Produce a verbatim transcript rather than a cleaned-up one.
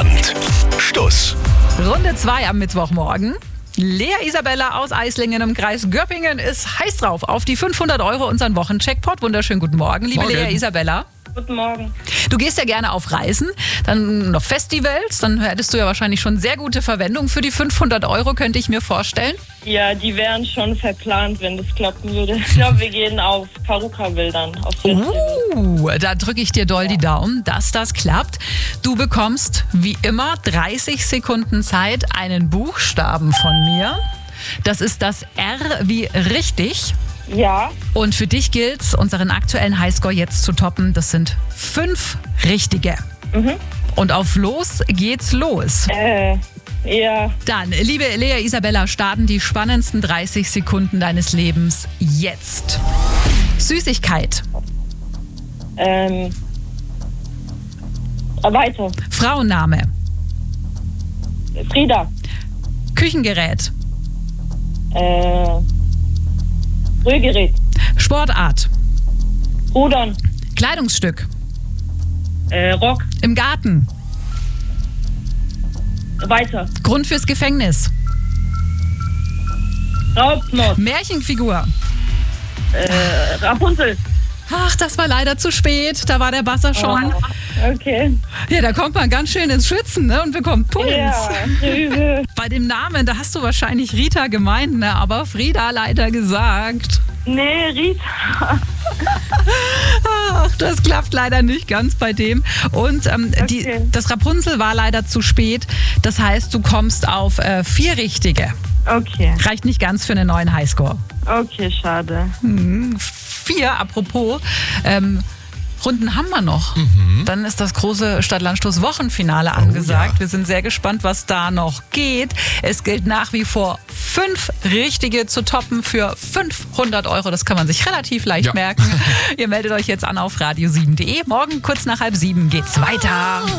Stand. Stuss. Runde zwei am Mittwochmorgen. Lea Isabella aus Eislingen im Kreis Göppingen ist heiß drauf auf die fünfhundert Euro unseren Wochencheckpot. Wunderschönen guten Morgen, liebe Morgen. Lea Isabella. Guten Morgen. Du gehst ja gerne auf Reisen, dann noch Festivals, dann hättest du ja wahrscheinlich schon sehr gute Verwendung für die fünfhundert Euro, könnte ich mir vorstellen. Ja, die wären schon verplant, wenn das klappen würde. Ich glaube, wir gehen auf Paruka-Bildern. Auf Festivals. Uh, da drücke ich dir doll die Daumen, dass das klappt. Du bekommst wie immer dreißig Sekunden Zeit, einen Buchstaben von mir. Das ist das R wie richtig. Ja, Und für dich gilt's, unseren aktuellen Highscore jetzt zu toppen. Das sind fünf richtige. Und auf los geht's los. äh, ja, Dann, liebe Lea Isabella, starten die spannendsten dreißig Sekunden deines Lebens jetzt. Süßigkeit, ähm, weiter. Frauenname, Frieda, Küchengerät, äh, Rührgerät, Sportart, Rudern, Kleidungsstück, äh, Rock, im Garten, weiter. Grund fürs Gefängnis, Raubmord, Märchenfigur. äh, Rapunzel. Ach, das war leider zu spät. Da war der Basser schon. Okay. Ja, da kommt man ganz schön ins Schwitzen, ne, und bekommt Puls. Ja, Rübe. Bei dem Namen, da hast du wahrscheinlich Rita gemeint, ne, aber Frieda leider gesagt. Nee, Rita. Ach, das klappt leider nicht ganz bei dem. Und ähm, die, Okay. das Rapunzel war leider zu spät. Das heißt, du kommst auf äh, vier Richtige. Okay, Reicht nicht ganz für einen neuen Highscore. okay, schade. Vier, apropos, ähm, Runden haben wir noch. Dann ist das große Stadt-Land-Stoß-Wochenfinale angesagt. ja. Wir sind sehr gespannt, was da noch geht. Es gilt nach wie vor, fünf Richtige zu toppen für fünfhundert Euro. Das kann man sich relativ leicht Ja. merken. Ihr meldet euch jetzt an auf radio sieben punkt de. Morgen kurz nach halb sieben geht's weiter.